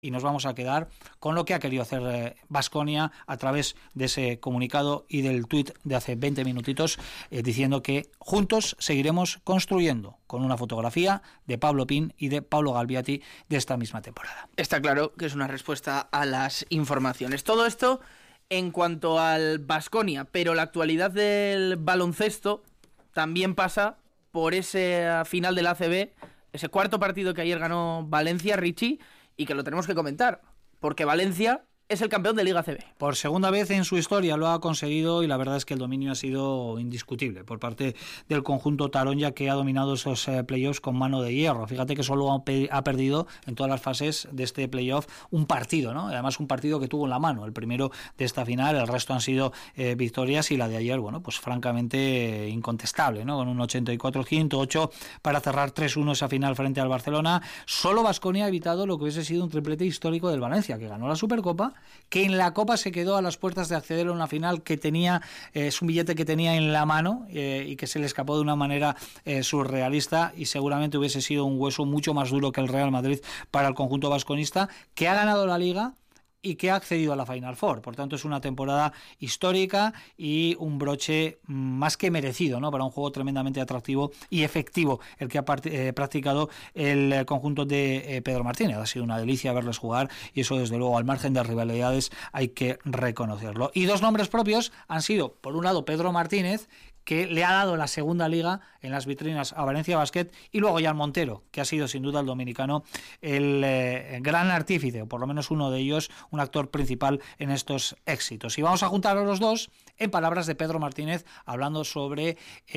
y nos vamos a quedar con lo que ha querido hacer Baskonia a través de ese comunicado y del tuit de hace 20 minutitos diciendo que juntos seguiremos construyendo, con una fotografía de Pablo Pin y de Pablo Galbiati de esta misma temporada. Está claro que es una respuesta a las informaciones. Todo esto en cuanto al Baskonia, pero la actualidad del baloncesto también pasa por ese final del ACB, ese cuarto partido que ayer ganó Valencia, Richie, y que lo tenemos que comentar, porque Valencia es el campeón de Liga ACB. Por segunda vez en su historia lo ha conseguido y la verdad es que el dominio ha sido indiscutible por parte del conjunto taronja, que ha dominado esos playoffs con mano de hierro. Fíjate que solo ha perdido en todas las fases de este playoff un partido, ¿no? Además un partido que tuvo en la mano, el primero de esta final, el resto han sido victorias y la de ayer, bueno, pues francamente incontestable, ¿no? Con un 84-108 para cerrar 3-1 esa final frente al Barcelona. Solo Baskonia ha evitado lo que hubiese sido un triplete histórico del Valencia, que ganó la Supercopa, que en la Copa se quedó a las puertas de acceder a una final que tenía, es un billete que tenía en la mano y que se le escapó de una manera surrealista, y seguramente hubiese sido un hueso mucho más duro que el Real Madrid para el conjunto vasconista, que ha ganado la Liga y que ha accedido a la Final Four. Por tanto, es una temporada histórica y un broche más que merecido, ¿no? Para un juego tremendamente atractivo y efectivo el que ha practicado el conjunto de Pedro Martínez. Ha sido una delicia verles jugar y eso, desde luego, al margen de rivalidades, hay que reconocerlo. Y dos nombres propios han sido, por un lado, Pedro Martínez, que le ha dado la segunda liga en las vitrinas a Valencia Basket, y luego Jan Montero, que ha sido sin duda el dominicano el gran artífice, o por lo menos uno de ellos, un actor principal en estos éxitos. Y vamos a juntar a los dos en palabras de Pedro Martínez, hablando sobre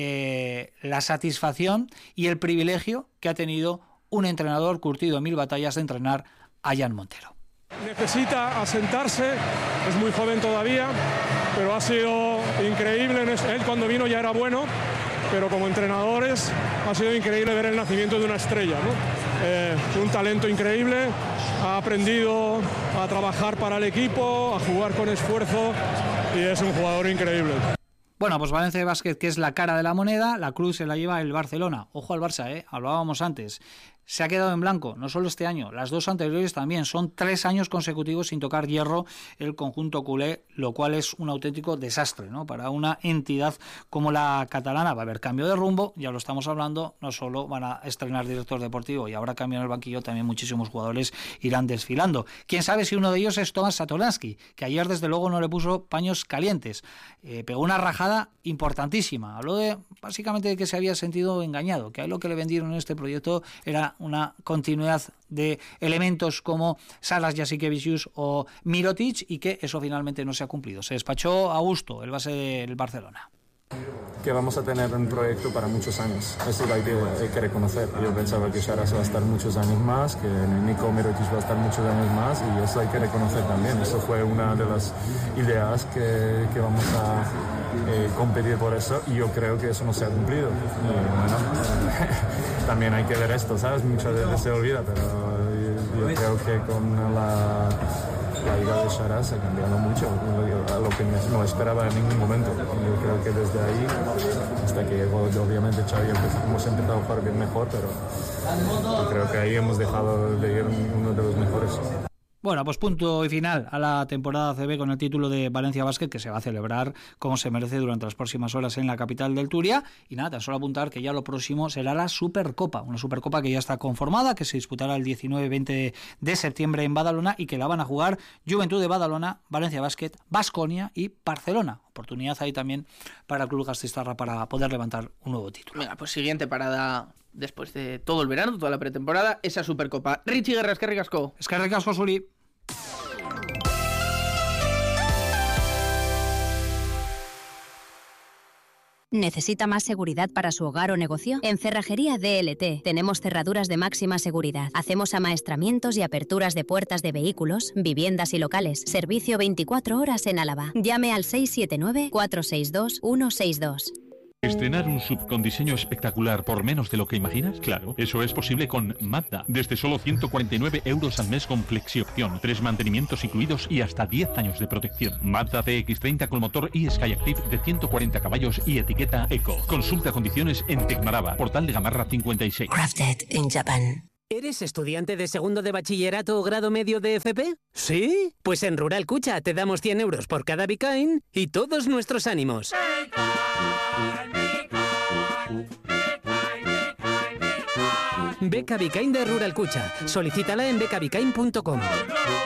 la satisfacción y el privilegio que ha tenido un entrenador curtido en 1000 batallas de entrenar a Jan Montero. Necesita asentarse, es muy joven todavía, pero ha sido increíble. Él cuando vino ya era bueno, pero como entrenadores ha sido increíble ver el nacimiento de una estrella, ¿no? Un talento increíble, ha aprendido a trabajar para el equipo, a jugar con esfuerzo, y es un jugador increíble. Bueno, pues Valencia Basket, que es la cara de la moneda, la cruz se la lleva el Barcelona. Ojo al Barça, hablábamos antes. Se ha quedado en blanco, no solo este año, las dos anteriores también. Son 3 años consecutivos sin tocar hierro el conjunto culé, lo cual es un auténtico desastre, ¿no? Para una entidad como la catalana. Va a haber cambio de rumbo, ya lo estamos hablando, no solo van a estrenar director deportivo y habrá cambio en el banquillo, también muchísimos jugadores irán desfilando. Quién sabe si uno de ellos es Tomás Satoransky, que ayer desde luego no le puso paños calientes. Pegó una rajada importantísima, habló básicamente de que se había sentido engañado, que a él lo que le vendieron en este proyecto era una continuidad de elementos como Salas Jasikevicius o Mirotic, y que eso finalmente no se ha cumplido. Se despachó a gusto el base del Barcelona. Que vamos a tener un proyecto para muchos años, eso hay que reconocer. Yo pensaba que Saras va a estar muchos años más, que Nico Mirotic va a estar muchos años más, y eso hay que reconocer también. Eso fue una de las ideas que vamos a competir por eso, y yo creo que eso no se ha cumplido. También hay que ver esto, ¿sabes? Muchas veces se olvida, pero yo creo que con la idea de Saras ha cambiado mucho, a lo que no esperaba en ningún momento. Yo creo que desde ahí, hasta que llegó obviamente Xavi, hemos empezado a jugar bien mejor, pero yo creo que ahí hemos dejado de ir uno de los mejores. Bueno, pues punto y final a la temporada ACB con el título de Valencia Basket, que se va a celebrar como se merece durante las próximas horas en la capital del Turia. Y nada, tan solo apuntar que ya lo próximo será la Supercopa, una Supercopa que ya está conformada, que se disputará el 19-20 de septiembre en Badalona, y que la van a jugar Juventud de Badalona, Valencia Basket, Baskonia y Barcelona. Oportunidad ahí también para el Club Gasteiztarra para poder levantar un nuevo título. Venga, pues siguiente parada después de todo el verano, toda la pretemporada, esa Supercopa. Richie Guerra, eskerrik asko. Eskerrik asko, Zuri. ¿Necesita más seguridad para su hogar o negocio? En Cerrajería DLT tenemos cerraduras de máxima seguridad. Hacemos amaestramientos y aperturas de puertas de vehículos, viviendas y locales. Servicio 24 horas en Álava. Llame al 679-462-162. ¿Estrenar un SUV con diseño espectacular por menos de lo que imaginas? Claro, eso es posible con Mazda. Desde solo 149 euros al mes con flexiopción, 3 mantenimientos incluidos y hasta 10 años de protección. Mazda CX-30 con motor e-Skyactiv de 140 caballos y etiqueta Eco. Consulta condiciones en Tecmaraba, Portal de Gamarra 56. Crafted in Japan. ¿Eres estudiante de segundo de bachillerato o grado medio de FP? ¿Sí? Pues en Rural Cucha te damos 100 euros por cada Bicain y todos nuestros ánimos. Beca Bicain de Rural Cucha. Solicítala en becabicain.com.